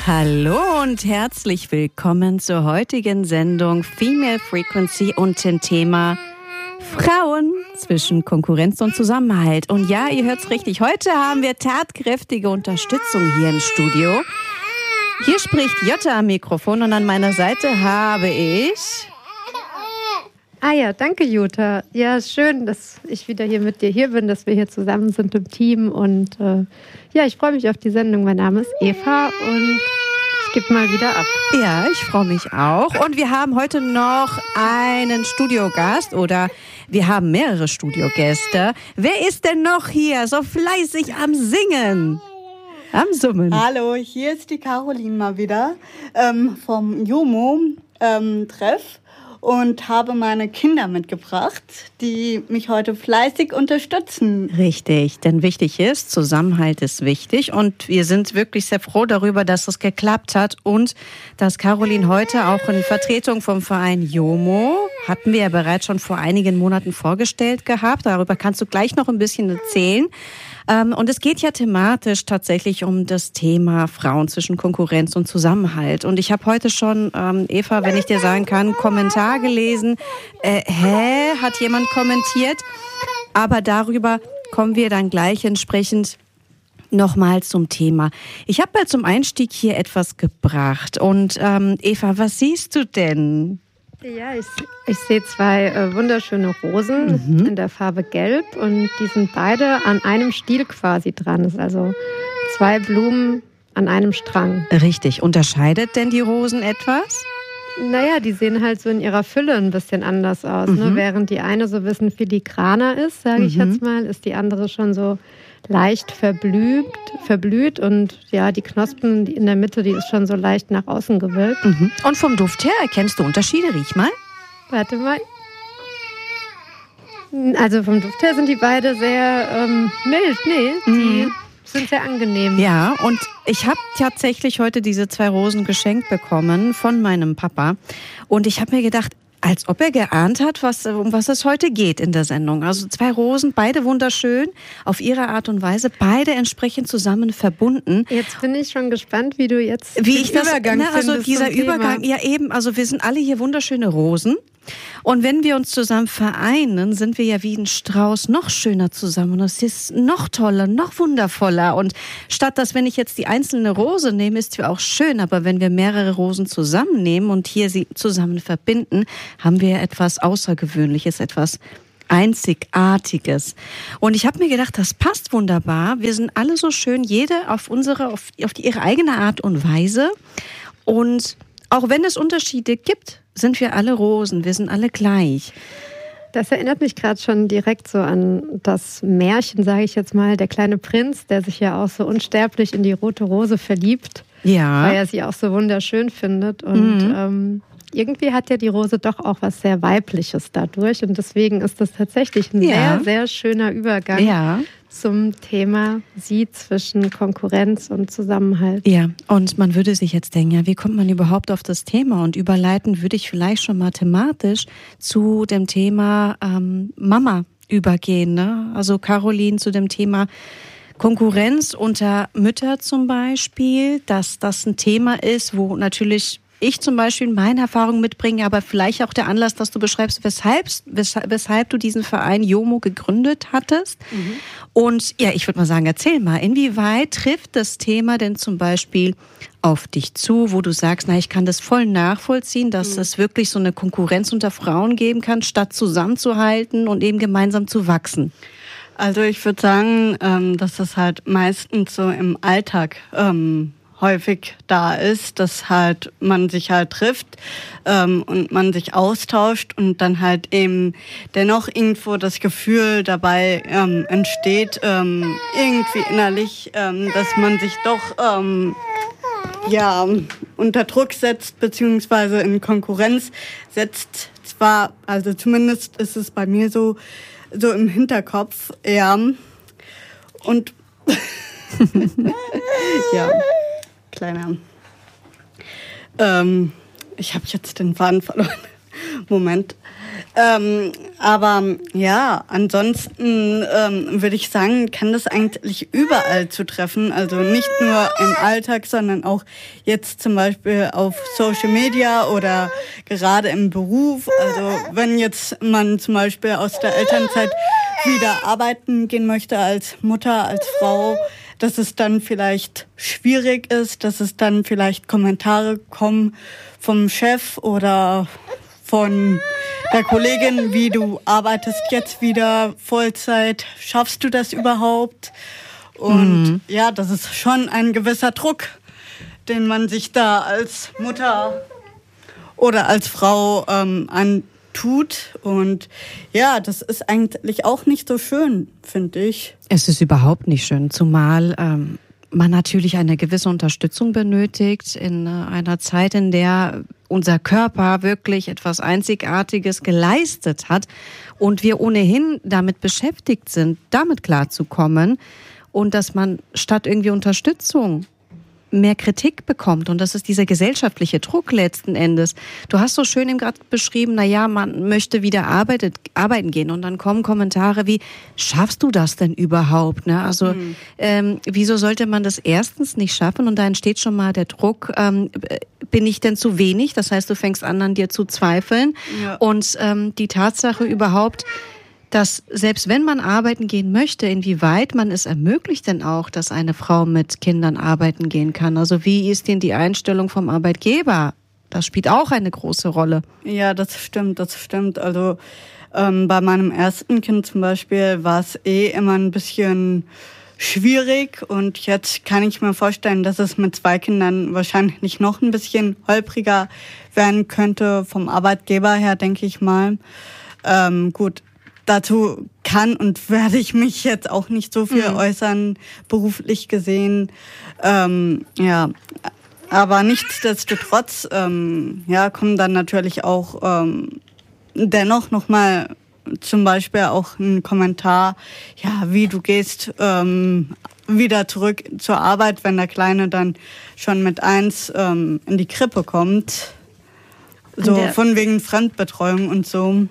Hallo und herzlich willkommen zur heutigen Sendung Female Frequency und dem Thema Frauen zwischen Konkurrenz und Zusammenhalt. Und ja, ihr hört's richtig, heute haben wir tatkräftige Unterstützung hier im Studio. Hier spricht Jutta am Mikrofon und an meiner Seite habe ich... Ah ja, danke Jutta. Ja, schön, dass ich wieder hier mit dir hier bin, dass wir hier zusammen sind im Team. Und ja, ich freue mich auf die Sendung. Mein Name ist Eva und ich gebe mal wieder ab. Ja, ich freue mich auch. Und wir haben heute noch einen Studiogast oder wir haben mehrere Studiogäste. Wer ist denn noch hier so fleißig am Singen? Am Summen. Hallo, hier ist die Caroline mal wieder vom JOMO-Treff. Und habe meine Kinder mitgebracht, die mich heute fleißig unterstützen. Richtig, denn wichtig ist, Zusammenhalt ist wichtig und wir sind wirklich sehr froh darüber, dass es geklappt hat und dass Caroline heute auch in Vertretung vom Verein JOMO, hatten wir ja bereits schon vor einigen Monaten vorgestellt gehabt, darüber kannst du gleich noch ein bisschen erzählen. Und es geht ja thematisch tatsächlich um das Thema Frauen zwischen Konkurrenz und Zusammenhalt. Und ich habe heute schon, Eva, wenn ich dir sagen kann, Kommentar gelesen. Hat jemand kommentiert? Aber darüber kommen wir dann gleich entsprechend nochmal zum Thema. Ich habe mal zum Einstieg hier etwas gebracht. Und Eva, was siehst du denn? Ja, ich sehe zwei wunderschöne Rosen in der Farbe Gelb und die sind beide an einem Stiel quasi dran. Das ist also zwei Blumen an einem Strang. Richtig. Unterscheidet denn die Rosen etwas? Naja, die sehen halt so in ihrer Fülle ein bisschen anders aus. Ne? Während die eine so ein bisschen filigraner ist, sage ich jetzt mal, ist die andere schon so leicht verblüht und ja, die Knospen in der Mitte, die ist schon so leicht nach außen gewölbt. Und vom Duft her erkennst du Unterschiede? Riech mal. Warte mal. Also vom Duft her sind die beide sehr mild. Nee, die sind sehr angenehm. Ja, und ich habe tatsächlich heute diese zwei Rosen geschenkt bekommen von meinem Papa. Und ich habe mir gedacht, als ob er geahnt hat, um was es heute geht in der Sendung. Also zwei Rosen, beide wunderschön, auf ihre Art und Weise, beide entsprechend zusammen verbunden. Jetzt bin ich schon gespannt, wie du jetzt wie ich das, Übergang also dieser Übergang, Thema. ja eben, also wir sind alle hier wunderschöne Rosen. Und wenn wir uns zusammen vereinen, sind wir ja wie ein Strauß noch schöner zusammen. Und es ist noch toller, noch wundervoller. Und statt dass, wenn ich jetzt die einzelne Rose nehme, ist sie auch schön. Aber wenn wir mehrere Rosen zusammennehmen und hier sie zusammen verbinden, haben wir etwas Außergewöhnliches, etwas Einzigartiges. Und ich habe mir gedacht, das passt wunderbar. Wir sind alle so schön, jede auf ihre eigene Art und Weise. Und auch wenn es Unterschiede gibt, sind wir alle Rosen, wir sind alle gleich. Das erinnert mich gerade schon direkt so an das Märchen, sage ich jetzt mal, der kleine Prinz, der sich ja auch so unsterblich in die rote Rose verliebt, weil er sie auch so wunderschön findet. Und irgendwie hat ja die Rose doch auch was sehr Weibliches dadurch. Und deswegen ist das tatsächlich ein sehr, sehr schöner Übergang zum Thema Sie zwischen Konkurrenz und Zusammenhalt. Ja, und man würde sich jetzt denken, ja, wie kommt man überhaupt auf das Thema? Und überleiten würde ich vielleicht schon mathematisch zu dem Thema Mama übergehen. Ne? Also Caroline zu dem Thema Konkurrenz unter Mütter zum Beispiel, dass das ein Thema ist, wo natürlich ich zum Beispiel meine Erfahrung mitbringe, aber vielleicht auch der Anlass, dass du beschreibst, weshalb du diesen Verein JOMO gegründet hattest. Und ja, ich würde mal sagen, erzähl mal, inwieweit trifft das Thema denn zum Beispiel auf dich zu, wo du sagst, na, ich kann das voll nachvollziehen, dass es wirklich so eine Konkurrenz unter Frauen geben kann, statt zusammenzuhalten und eben gemeinsam zu wachsen? Also ich würde sagen, dass das halt meistens so im Alltag häufig da ist, dass halt man sich halt trifft und man sich austauscht und dann halt eben dennoch irgendwo das Gefühl dabei entsteht, irgendwie innerlich, dass man sich doch unter Druck setzt beziehungsweise in Konkurrenz setzt. Zwar, also zumindest ist es bei mir so im Hinterkopf eher und ja. Kleiner. Ich habe jetzt den Faden verloren. Moment. Aber ja, ansonsten würde ich sagen, kann das eigentlich überall zutreffen. Also nicht nur im Alltag, sondern auch jetzt zum Beispiel auf Social Media oder gerade im Beruf. Also wenn jetzt man zum Beispiel aus der Elternzeit wieder arbeiten gehen möchte als Mutter, als Frau, dass es dann vielleicht schwierig ist, dass es dann vielleicht Kommentare kommen vom Chef oder von der Kollegin, wie du arbeitest jetzt wieder Vollzeit, schaffst du das überhaupt? Und ja, das ist schon ein gewisser Druck, den man sich da als Mutter oder als Frau antut. Und ja, das ist eigentlich auch nicht so schön, finde ich. Es ist überhaupt nicht schön, zumal man natürlich eine gewisse Unterstützung benötigt in einer Zeit, in der unser Körper wirklich etwas Einzigartiges geleistet hat und wir ohnehin damit beschäftigt sind, damit klarzukommen und dass man statt irgendwie Unterstützung mehr Kritik bekommt. Und das ist dieser gesellschaftliche Druck letzten Endes. Du hast so schön eben gerade beschrieben, man möchte wieder arbeiten gehen. Und dann kommen Kommentare wie, schaffst du das denn überhaupt? Ne? Also wieso sollte man das erstens nicht schaffen? Und da entsteht schon mal der Druck, bin ich denn zu wenig? Das heißt, du fängst an dir zu zweifeln. Ja. Und die Tatsache überhaupt, dass selbst wenn man arbeiten gehen möchte, inwieweit man es ermöglicht denn auch, dass eine Frau mit Kindern arbeiten gehen kann? Also wie ist denn die Einstellung vom Arbeitgeber? Das spielt auch eine große Rolle. Ja, das stimmt. Also bei meinem ersten Kind zum Beispiel war es immer ein bisschen schwierig und jetzt kann ich mir vorstellen, dass es mit 2 Kindern wahrscheinlich noch ein bisschen holpriger werden könnte vom Arbeitgeber her, denke ich mal. Gut. Dazu kann und werde ich mich jetzt auch nicht so viel äußern, beruflich gesehen. Ja, aber nichtsdestotrotz kommen dann natürlich auch dennoch nochmal zum Beispiel auch ein Kommentar, ja, wie du gehst wieder zurück zur Arbeit, wenn der Kleine dann schon mit 1 in die Krippe kommt. So von wegen Fremdbetreuung und so.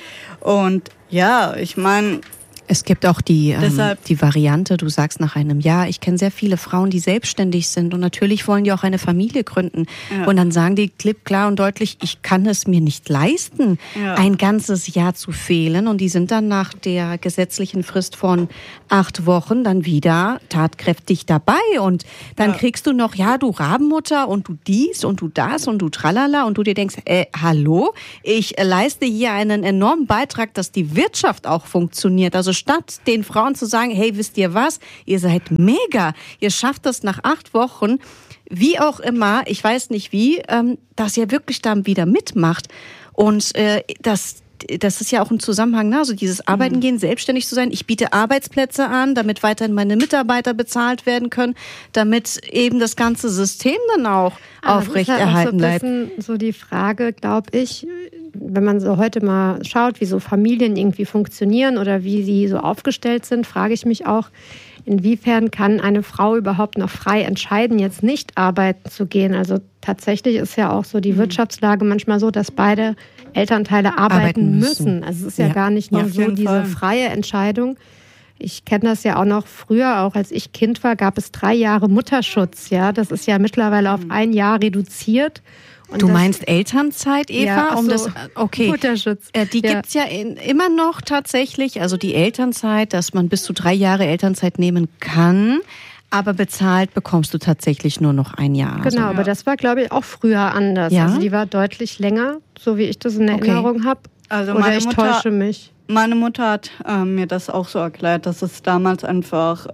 Und ja, ich meine, es gibt auch die Variante, du sagst nach einem Jahr, ich kenne sehr viele Frauen, die selbstständig sind und natürlich wollen die auch eine Familie gründen. Ja. Und dann sagen die klipp klar und deutlich, ich kann es mir nicht leisten, ein ganzes Jahr zu fehlen. Und die sind dann nach der gesetzlichen Frist von 8 Wochen dann wieder tatkräftig dabei. Und dann kriegst du noch, du Rabenmutter und du dies und du das und du tralala und du dir denkst, hallo, ich leiste hier einen enormen Beitrag, dass die Wirtschaft auch funktioniert. Also statt den Frauen zu sagen, hey, wisst ihr was, ihr seid mega, ihr schafft das nach 8 Wochen, wie auch immer, ich weiß nicht wie, dass ihr wirklich dann wieder mitmacht. Und das ist ja auch ein Zusammenhang, ne? Also dieses Arbeiten gehen, selbstständig zu sein. Ich biete Arbeitsplätze an, damit weiterhin meine Mitarbeiter bezahlt werden können, damit eben das ganze System dann auch aufrechterhalten bleibt. Das ist so ein bisschen so die Frage, glaube ich, wenn man so heute mal schaut, wie so Familien irgendwie funktionieren oder wie sie so aufgestellt sind, frage ich mich auch, inwiefern kann eine Frau überhaupt noch frei entscheiden, jetzt nicht arbeiten zu gehen? Also tatsächlich ist ja auch so die Wirtschaftslage manchmal so, dass beide Elternteile arbeiten müssen. Also es ist ja gar nicht nur so diese freie Entscheidung. Ich kenne das ja auch noch früher, auch als ich Kind war, gab es 3 Jahre Mutterschutz. Ja, das ist ja mittlerweile auf 1 Jahr reduziert. Und du meinst Elternzeit, Eva? Ja, okay. Mutterschutz. Die gibt's ja immer noch tatsächlich, also die Elternzeit, dass man bis zu 3 Jahre Elternzeit nehmen kann, aber bezahlt bekommst du tatsächlich nur noch 1 Jahr. Genau, aber das war, glaube ich, auch früher anders. Ja? Also die war deutlich länger, so wie ich das in Erinnerung habe. Also oder ich täusche mich. Meine Mutter hat mir das auch so erklärt, dass es damals einfach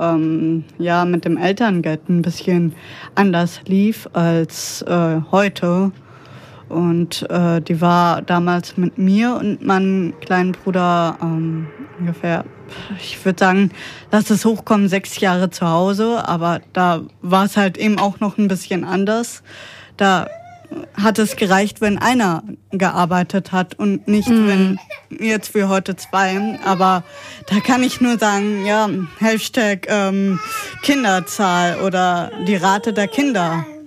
mit dem Elterngeld ein bisschen anders lief als heute. Und die war damals mit mir und meinem kleinen Bruder ungefähr, ich würde sagen, lass es hochkommen, 6 Jahre zu Hause. Aber da war es halt eben auch noch ein bisschen anders. Da hat es gereicht, wenn einer gearbeitet hat und nicht, wenn jetzt wie heute 2. Aber da kann ich nur sagen, ja, Hashtag Kinderzahl oder die Rate der Kinder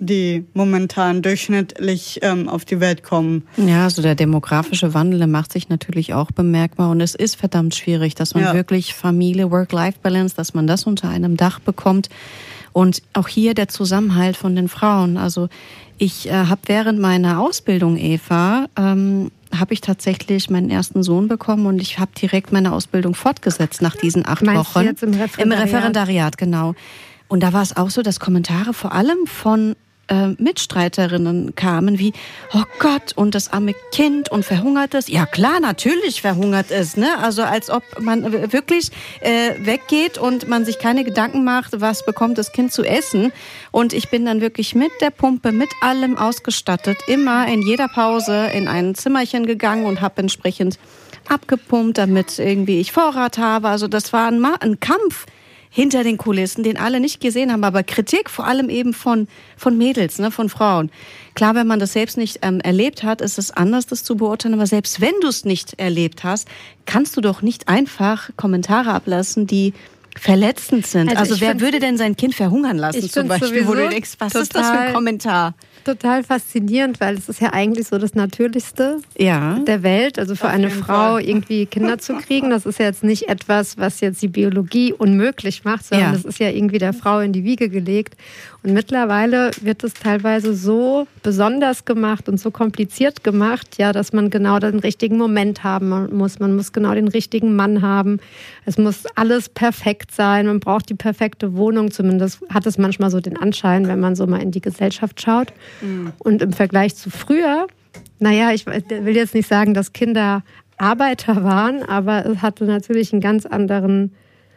die momentan durchschnittlich auf die Welt kommen. Ja, also der demografische Wandel macht sich natürlich auch bemerkbar und es ist verdammt schwierig, dass man wirklich Familie, Work-Life-Balance, dass man das unter einem Dach bekommt. Und auch hier der Zusammenhalt von den Frauen. Also ich habe während meiner Ausbildung, Eva, habe ich tatsächlich meinen ersten Sohn bekommen und ich habe direkt meine Ausbildung fortgesetzt nach diesen 8 Meinst Wochen. Du jetzt im Referendariat? Im Referendariat, genau. Und da war es auch so, dass Kommentare vor allem von Mitstreiterinnen kamen wie, oh Gott, und das arme Kind und verhungert es. Ja klar, natürlich verhungert es, ne? Also als ob man wirklich weggeht und man sich keine Gedanken macht, was bekommt das Kind zu essen. Und ich bin dann wirklich mit der Pumpe, mit allem ausgestattet, immer in jeder Pause in ein Zimmerchen gegangen und habe entsprechend abgepumpt, damit irgendwie ich Vorrat habe. Also das war ein Kampf hinter den Kulissen, den alle nicht gesehen haben, aber Kritik vor allem eben von Mädels, ne, von Frauen. Klar, wenn man das selbst nicht erlebt hat, ist es anders, das zu beurteilen, aber selbst wenn du es nicht erlebt hast, kannst du doch nicht einfach Kommentare ablassen, die verletzend sind. Also wer würde denn sein Kind verhungern lassen zum Beispiel, wo du denkst, was ist das für ein Kommentar? Total faszinierend, weil es ist ja eigentlich so das Natürlichste der Welt, also für eine Frau irgendwie Kinder zu kriegen. Das ist ja jetzt nicht etwas, was jetzt die Biologie unmöglich macht, sondern das ist ja irgendwie der Frau in die Wiege gelegt. Und mittlerweile wird es teilweise so besonders gemacht und so kompliziert gemacht, ja, dass man genau den richtigen Moment haben muss. Man muss genau den richtigen Mann haben. Es muss alles perfekt sein. Man braucht die perfekte Wohnung. Zumindest hat es manchmal so den Anschein, wenn man so mal in die Gesellschaft schaut. Und im Vergleich zu früher, naja, ich will jetzt nicht sagen, dass Kinder Arbeiter waren, aber es hatte natürlich einen ganz anderen,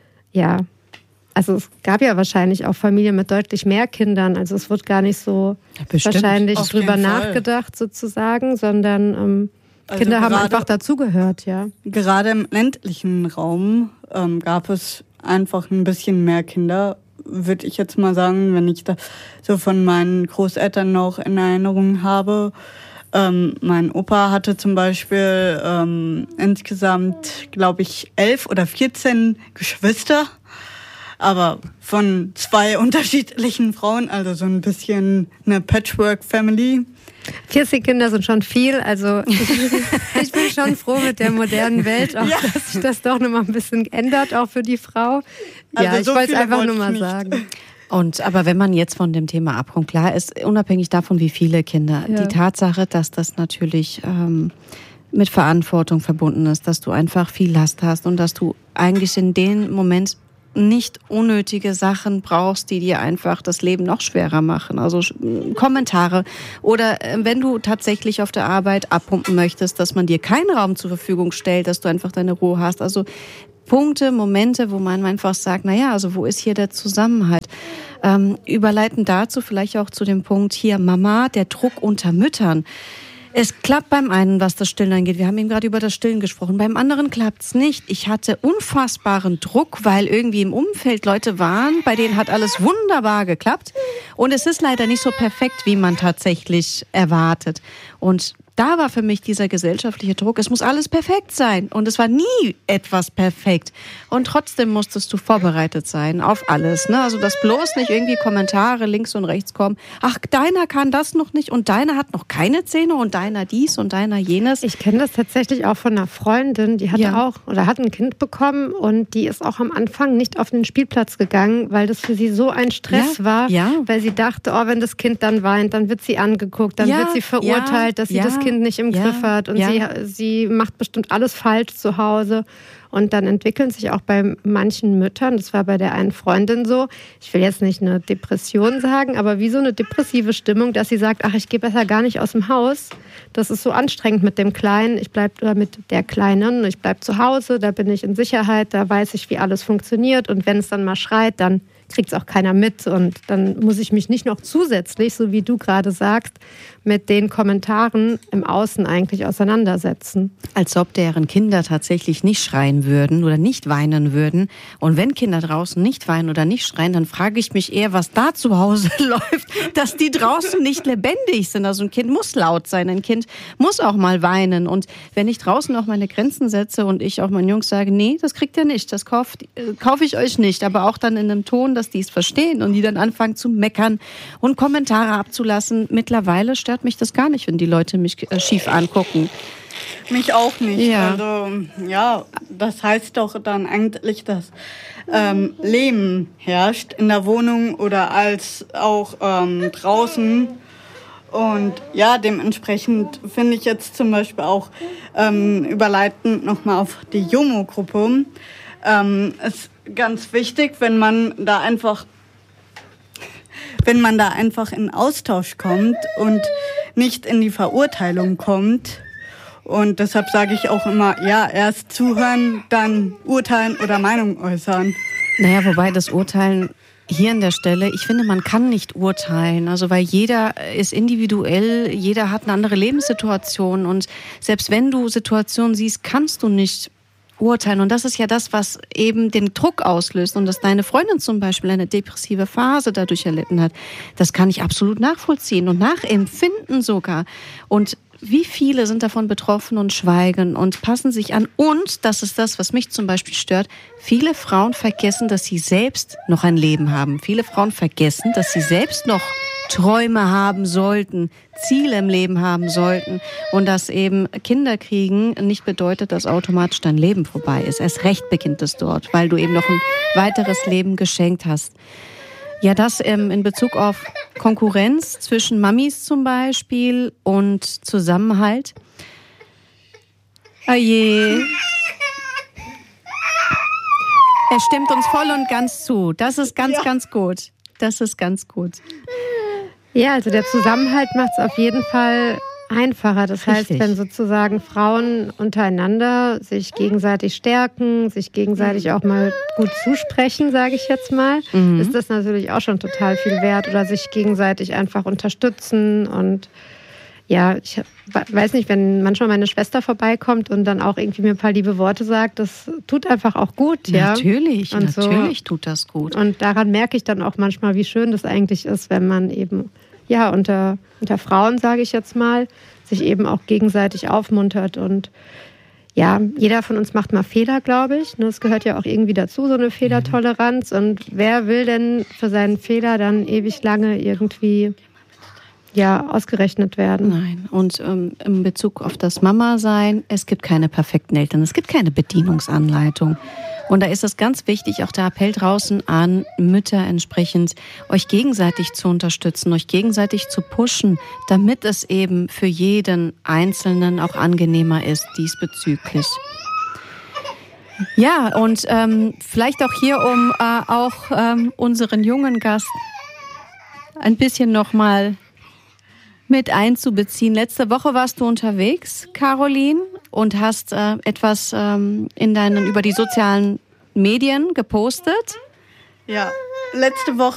also es gab ja wahrscheinlich auch Familien mit deutlich mehr Kindern, also es wird gar nicht so wahrscheinlich drüber nachgedacht sozusagen, sondern Kinder haben einfach dazugehört, ja. Gerade im ländlichen Raum gab es einfach ein bisschen mehr Kinder, würde ich jetzt mal sagen, wenn ich da so von meinen Großeltern noch in Erinnerung habe. Mein Opa hatte zum Beispiel insgesamt, glaube ich, 11 oder 14 Geschwister, aber von 2 unterschiedlichen Frauen, also so ein bisschen eine Patchwork-Family. 40 Kinder sind schon viel, also ich bin schon froh mit der modernen Welt, auch dass sich das doch noch mal ein bisschen ändert, auch für die Frau. Ja, also ich wollte es einfach nur mal sagen. Aber wenn man jetzt von dem Thema abkommt, klar ist, unabhängig davon, wie viele Kinder, die Tatsache, dass das natürlich mit Verantwortung verbunden ist, dass du einfach viel Last hast und dass du eigentlich in dem Moment nicht unnötige Sachen brauchst, die dir einfach das Leben noch schwerer machen. Also Kommentare oder wenn du tatsächlich auf der Arbeit abpumpen möchtest, dass man dir keinen Raum zur Verfügung stellt, dass du einfach deine Ruhe hast. Also Punkte, Momente, wo man einfach sagt, naja, also wo ist hier der Zusammenhalt? Überleiten dazu vielleicht auch zu dem Punkt hier, Mama, der Druck unter Müttern. Es klappt beim einen, was das Stillen angeht. Wir haben eben gerade über das Stillen gesprochen. Beim anderen klappt's nicht. Ich hatte unfassbaren Druck, weil irgendwie im Umfeld Leute waren, bei denen hat alles wunderbar geklappt. Und es ist leider nicht so perfekt, wie man tatsächlich erwartet. Und da war für mich dieser gesellschaftliche Druck, es muss alles perfekt sein. Und es war nie etwas perfekt. Und trotzdem musstest du vorbereitet sein auf alles, ne? Also, dass bloß nicht irgendwie Kommentare links und rechts kommen. Ach, deiner kann das noch nicht und deiner hat noch keine Zähne und deiner dies und deiner jenes. Ich kenne das tatsächlich auch von einer Freundin, die hatte hat ein Kind bekommen und die ist auch am Anfang nicht auf den Spielplatz gegangen, weil das für sie so ein Stress war, weil sie dachte, oh, wenn das Kind dann weint, dann wird sie angeguckt, dann wird sie verurteilt, dass sie das Kind nicht im Griff hat und sie macht bestimmt alles falsch zu Hause. Und dann entwickeln sich auch bei manchen Müttern, das war bei der einen Freundin so, ich will jetzt nicht eine Depression sagen, aber wie so eine depressive Stimmung, dass sie sagt, ach, ich gehe besser gar nicht aus dem Haus. Das ist so anstrengend mit dem Kleinen, mit der Kleinen, ich bleibe zu Hause, da bin ich in Sicherheit, da weiß ich, wie alles funktioniert und wenn es dann mal schreit, dann kriegt es auch keiner mit und dann muss ich mich nicht noch zusätzlich, so wie du gerade sagst, mit den Kommentaren im Außen eigentlich auseinandersetzen. Als ob deren Kinder tatsächlich nicht schreien würden oder nicht weinen würden. Und wenn Kinder draußen nicht weinen oder nicht schreien, dann frage ich mich eher, was da zu Hause läuft, dass die draußen nicht lebendig sind. Also ein Kind muss laut sein, ein Kind muss auch mal weinen. Und wenn ich draußen auch meine Grenzen setze und ich auch meinen Jungs sage, nee, das kriegt ihr nicht, das kaufe ich euch nicht. Aber auch dann in einem Ton, dass dass die es verstehen und die dann anfangen zu meckern und Kommentare abzulassen. Mittlerweile stört mich das gar nicht, wenn die Leute mich schief angucken. Mich auch nicht. Ja. Also, ja, das heißt doch dann eigentlich, dass Leben herrscht in der Wohnung oder als auch draußen. Und ja, dementsprechend finde ich jetzt zum Beispiel auch überleitend nochmal auf die JOMO-Gruppe. Ist ganz wichtig, wenn man da einfach in Austausch kommt und nicht in die Verurteilung kommt. Und deshalb sage ich auch immer, ja, erst zuhören, dann urteilen oder Meinung äußern. Naja, wobei das Urteilen hier an der Stelle, ich finde, man kann nicht urteilen, also weil jeder ist individuell, jeder hat eine andere Lebenssituation und selbst wenn du Situationen siehst, kannst du nicht urteilen und das ist ja das, was eben den Druck auslöst und dass deine Freundin zum Beispiel eine depressive Phase dadurch erlitten hat, das kann ich absolut nachvollziehen und nachempfinden sogar und wie viele sind davon betroffen und schweigen und passen sich an? Und, das ist das, was mich zum Beispiel stört, viele Frauen vergessen, dass sie selbst noch ein Leben haben. Viele Frauen vergessen, dass sie selbst noch Träume haben sollten, Ziele im Leben haben sollten und dass eben Kinder kriegen nicht bedeutet, dass automatisch dein Leben vorbei ist. Erst recht beginnt es dort, weil du eben noch ein weiteres Leben geschenkt hast. Ja, das in Bezug auf Konkurrenz zwischen Mamis zum Beispiel und Zusammenhalt. Ah je. Er stimmt uns voll und ganz zu. Das ist ganz gut. Das ist ganz gut. Ja, also der Zusammenhalt macht es auf jeden Fall einfacher. Das heißt, wenn sozusagen Frauen untereinander sich gegenseitig stärken, sich gegenseitig auch mal gut zusprechen, sage ich jetzt mal, ist das natürlich auch schon total viel wert. Oder sich gegenseitig einfach unterstützen. Und ja, ich weiß nicht, wenn manchmal meine Schwester vorbeikommt und dann auch irgendwie mir ein paar liebe Worte sagt, das tut einfach auch gut. Ja? Natürlich tut das gut. Und daran merke ich dann auch manchmal, wie schön das eigentlich ist, wenn man eben ja, unter Frauen, sage ich jetzt mal, sich eben auch gegenseitig aufmuntert. Und ja, jeder von uns macht mal Fehler, glaube ich. Das gehört ja auch irgendwie dazu, so eine Fehlertoleranz. Und wer will denn für seinen Fehler dann ewig lange irgendwie ausgerechnet werden? Nein. Und in Bezug auf das Mama-Sein, es gibt keine perfekten Eltern. Es gibt keine Bedienungsanleitung. Und da ist es ganz wichtig, auch der Appell draußen an Mütter entsprechend, euch gegenseitig zu unterstützen, euch gegenseitig zu pushen, damit es eben für jeden Einzelnen auch angenehmer ist diesbezüglich. Ja, und vielleicht auch hier, um unseren jungen Gast ein bisschen nochmal mit einzubeziehen. Letzte Woche warst du unterwegs, Caroline, und hast etwas über die sozialen Medien gepostet. Ja, letzte Woche